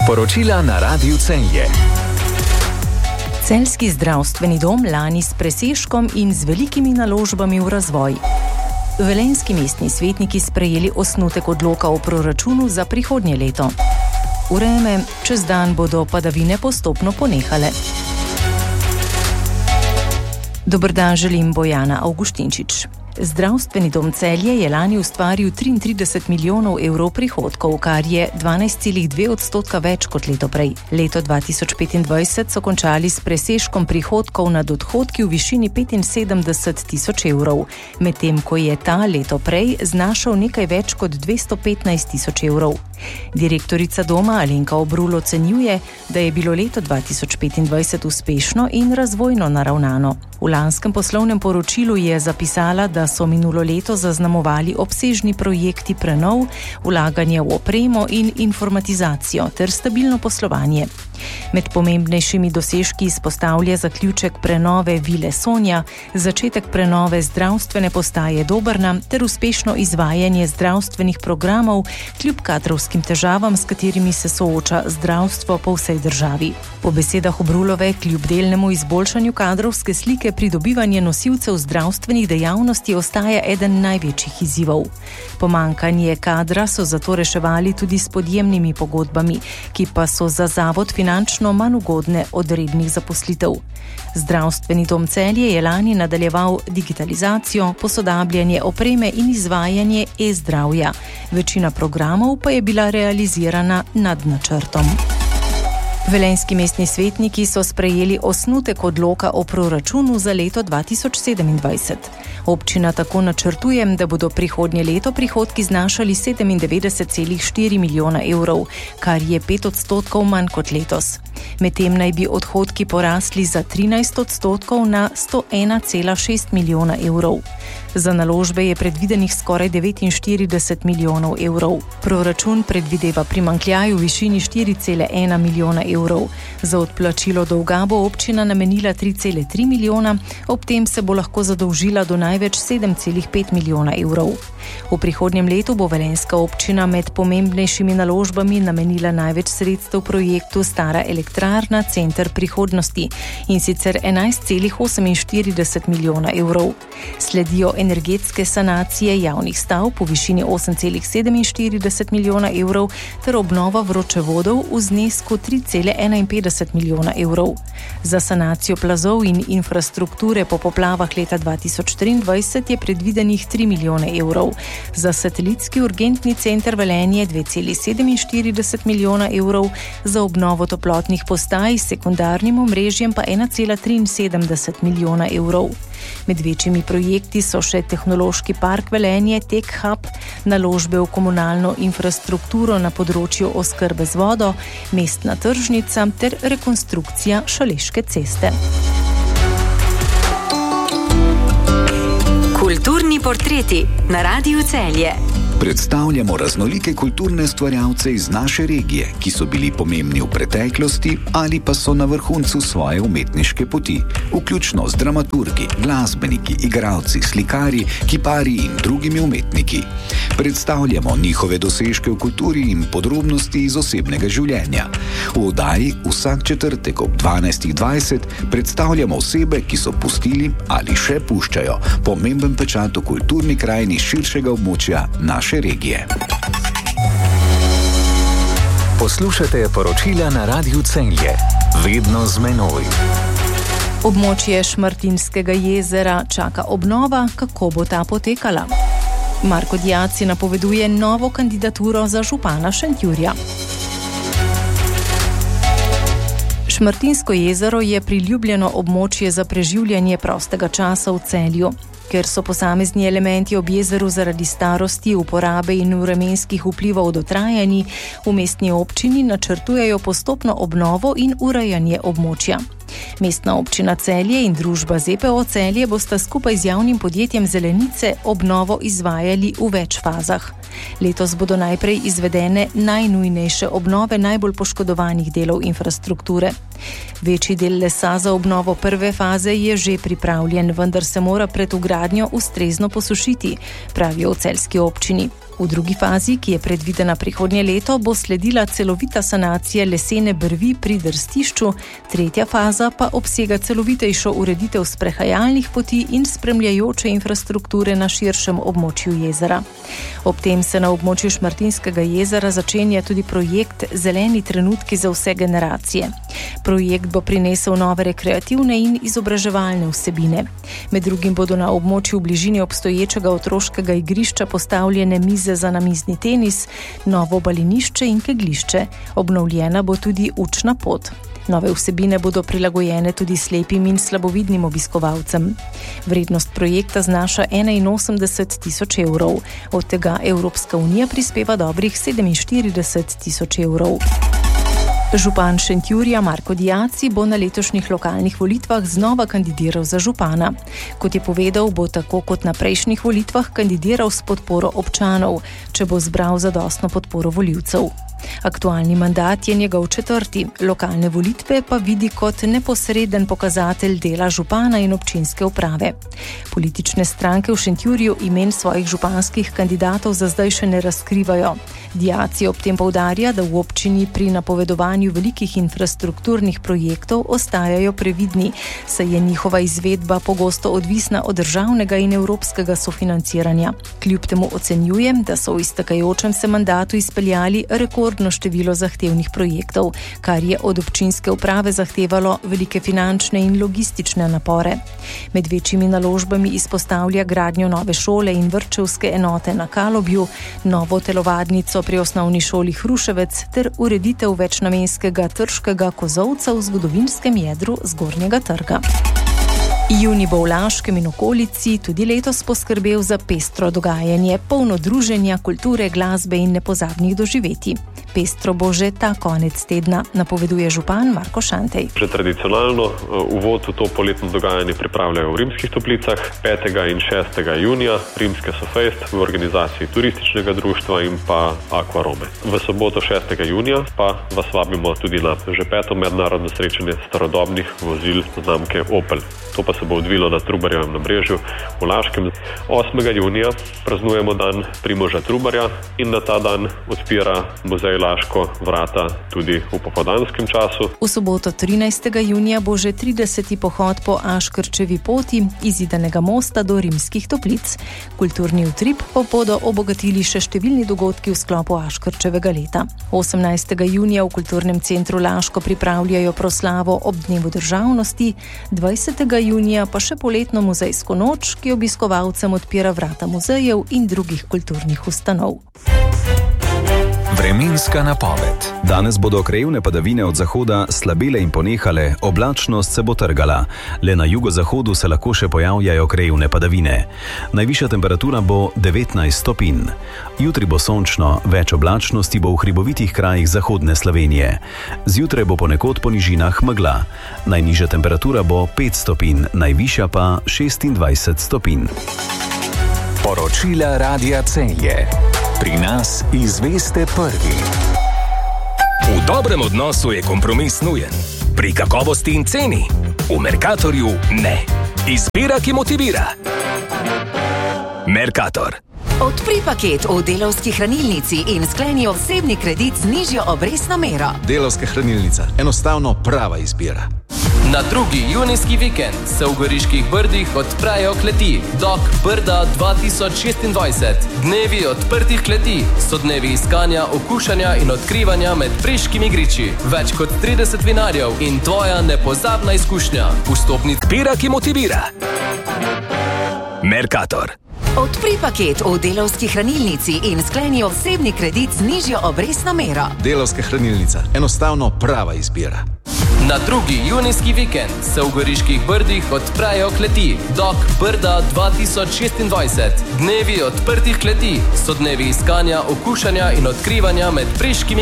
Poročila na Radiu Celje. Celjski zdravstveni dom lani s presežkom in z velikimi naložbami v razvoj. Velenjski mestni svetniki sprejeli osnutek odloka o proračunu za prihodnje leto. Vreme, čez dan bodo padavine postopno ponehale. Dober dan, želim Bojana Avguštinčič. Zdravstveni dom Celje je lani ustvaril 33 milijonov evrov prihodkov, kar je 12,2% več kot leto prej. Leto 2025 so končali s presežkom prihodkov nad odhodki v višini 75 tisoč evrov, medtem ko je ta leto prej znašal nekaj več kot 215 tisoč evrov. Direktorica doma Alenka Obrul ocenjuje, da je bilo leto 2025 uspešno in razvojno naravnano. V lanskem poslovnem poročilu je zapisala, da so minulo leto zaznamovali obsežni projekti prenov, vlaganje v opremo in informatizacijo ter stabilno poslovanje. Med pomembnejšimi dosežki izpostavlja zaključek prenove Vile Sonja, začetek prenove zdravstvene postaje Dobrna ter uspešno izvajanje zdravstvenih programov kljub kadrovskim težavam, s katerimi se sooča zdravstvo po vsej državi. Po besedah Obrulove, kljub delnemu izboljšanju kadrovske slike, pridobivanje nosilcev zdravstvenih dejavnosti ostaja eden največjih izzivov. Pomanjkanje kadra so zato reševali tudi s podjemnimi pogodbami, ki pa so za zavod finančno manj ugodne od rednih zaposlitev. Zdravstveni dom Celje je lani nadaljeval digitalizacijo, posodabljanje opreme in izvajanje e-zdravja. Večina programov pa je bila realizirana nad načrtom. Velenjski mestni svetniki so sprejeli osnutek odloka o proračunu za leto 2027. Občina tako načrtuje, da bodo prihodnje leto prihodki znašali 97,4 milijona evrov, kar je 5% manj kot letos. Medtem naj bi odhodki porasli za 13% na 101,6 milijona evrov. Za naložbe je predvidenih skoraj 49 milijonov evrov. Proračun predvideva primanjkljaj v višini 4,1 milijona evrov. Za odplačilo dolga bo občina namenila 3,3 milijona, ob tem se bo lahko zadolžila do največ 7,5 milijona evrov. V prihodnjem letu bo velenjska občina med pomembnejšimi naložbami namenila največ sredstev projektu Stara elektrarna Center prihodnosti, in sicer 11,48 milijona evrov. Sledijo energetske sanacije javnih stavb v višini 8,47 milijona evrov ter obnova vročevodov v znesku 3,51 milijona evrov. Za sanacijo plazov in infrastrukture po poplavah leta 2023 je predvidenih 3 milijone evrov. Za satelitski urgentni center Velenje 2,47 milijona evrov, za obnovo toplotnih postaj s sekundarnim omrežjem pa 1,73 milijona evrov. Med večjimi projekti so še tehnološki park Velenje, Tech Hub, naložbe v komunalno infrastrukturo na področju oskrbe z vodo, mestna tržnica ter rekonstrukcija Šaleške ceste. Kulturni portreti na Radiu Celje. Predstavljamo raznolike kulturne ustvarjalce iz naše regije, ki so bili pomembni v preteklosti ali pa so na vrhuncu svoje umetniške poti, vključno z dramaturgi, glasbeniki, igralci, slikarji, kiparji in drugimi umetniki. Predstavljamo njihove dosežke v kulturi in podrobnosti iz osebnega življenja. V oddaji vsak četrtek ob 12:20 predstavljamo osebe, ki so pustili ali še puščajo pomemben pečat v kulturni krajini širšega območja naše regije. Poslušate poročila na Radiu Celje. Vedno z menoj. Območje Šmartinskega jezera čaka obnova, kako bo ta potekala. Marko Diaci napoveduje novo kandidaturo za župana Šentjurja. Šmartinsko jezero je priljubljeno območje za preživljanje prostega časa v Celju. Ker so posamezni elementi ob jezeru zaradi starosti, uporabe in vremenskih vplivov dotrajani, v mestni občini načrtujejo postopno obnovo in urejanje območja. Mestna občina Celje in družba ZPO Celje bosta skupaj z javnim podjetjem Zelenice obnovo izvajali v več fazah. Letos bodo najprej izvedene najnujnejše obnove najbolj poškodovanih delov infrastrukture. Večji del lesa za obnovo prve faze je že pripravljen, vendar se mora pred vgradnjo ustrezno posušiti, pravijo v celjski občini. V drugi fazi, ki je predvidena prihodnje leto, bo sledila celovita sanacija lesene brvi pri drstišču, tretja faza pa obsega celovitejšo ureditev sprehajalnih poti in spremljajoče infrastrukture na širšem območju jezera. Ob tem se na območju Šmartinskega jezera začenja tudi projekt Zeleni trenutki za vse generacije. Projekt bo prinesel nove rekreativne in izobraževalne vsebine. Med drugim bodo na območju v bližini obstoječega otroškega igrišča postavljene mize za namizni tenis, novo balinišče in kegljišče. Obnovljena bo tudi učna pot. Nove vsebine bodo prilagojene tudi slepim in slabovidnim obiskovalcem. Vrednost projekta znaša 81 tisoč evrov. Od tega Evropska unija prispeva dobrih 47 tisoč evrov. Župan Šentjurja Marko Diaci bo na letošnjih lokalnih volitvah znova kandidiral za župana. Kot je povedal, bo tako kot na prejšnjih volitvah kandidiral s podporo občanov, če bo zbral zadostno podporo volivcev. Aktualni mandat je njegov 4., lokalne volitve pa vidi kot neposreden pokazatelj dela župana in občinske uprave. Politične stranke v Šentjurju imen svojih županskih kandidatov za zdaj še ne razkrivajo. Diaci ob tem poudarja, da v občini pri napovedovanju velikih infrastrukturnih projektov ostajajo previdni, saj je njihova izvedba pogosto odvisna od državnega in evropskega sofinanciranja. Kljub temu ocenjujem, da so v iztekajočem se mandatu izpeljali rekordno število zahtevnih projektov, kar je od občinske uprave zahtevalo velike finančne in logistične napore. Med večjimi naložbami izpostavlja gradnjo nove šole in vrtčevske enote na Kalobju, novo telovadnico pri osnovni šoli Hruševec ter ureditev večnamenskega trškega kozolca v zgodovinskem jedru Zgornjega trga. Junij bo v Laškem in okolici tudi letos poskrbel za pestro dogajanje, polno druženja, kulture, glasbe in nepozabnih doživetij. Pestro bo že ta konec tedna, napoveduje župan Marko Šantej. Že tradicionalno uvod v to poletno dogajanje pripravljajo v Rimskih Toplicah 5. in 6. junija, Rimske so fest v organizaciji turističnega društva in pa Aquarome. V soboto 6. junija pa vas vabimo tudi na že 5. mednarodno srečanje starodobnih vozil znamke Opel. To pa se bo odvilo na Trubarjevem nabrežju v Laškem. 8. junija praznujemo dan Primoža Trubarja in na ta dan odpira muzej Laško vrata tudi v popoldanskem času. V soboto 13. junija bo že 30. pohod po Aškrčevi poti iz Zidanega mosta do Rimskih Toplic. Kulturni utrip pa bodo obogatili še številni dogodki v sklopu Aškrčevega leta. 18. junija v Kulturnem centru Laško pripravljajo proslavo ob dnevu državnosti, 20. junija pa še poletno muzejsko noč, ki obiskovalcem odpira vrata muzejev in drugih kulturnih ustanov. Vremenska napoved. Danes bodo krajevne padavine od zahoda slabele in ponehale, oblačnost se bo trgala. Le na jugozahodu se lahko še pojavljajo krajevne padavine. Najvišja temperatura bo 19 stopinj. Jutri bo sončno, več oblačnosti bo v hribovitih krajih zahodne Slovenije. Zjutraj bo ponekod po nižinah megla. Najnižja temperatura bo 5 stopinj, najvišja pa 26 stopinj. Poročila Radia Celje. Pri nas izveste prvi. V dobrem odnosu je kompromis nujen. Pri kakovosti in ceni. V Mercatorju ne. Izbira, ki motivira. Mercator. Odpri paket v Delavski hranilnici in skleni osebni kredit z nižjo obrestno mero. Delavska hranilnica. Enostavno prava izbira. Na 2. junijski vikend se v Goriških Brdih odprejo kleti Dok Brda 2026. Dnevi odprtih kleti so dnevi iskanja, okušanja in odkrivanja med priškimi griči. Več kot 30 vinarjev in tvoja nepozabna izkušnja. Vstopnic Izbira, ki motivira. Mercator. Odpri paket v Delavski hranilnici in skleni osebni kredit z nižjo obrestno mero. Delavska hranilnica. Enostavno prava izbira. Na 2. junijski vikend se v Goriških Brdih odprejo kleti Dok Brda 2026. Dnevi odprtih kleti so dnevi iskanja, okušanja in odkrivanja med priškimi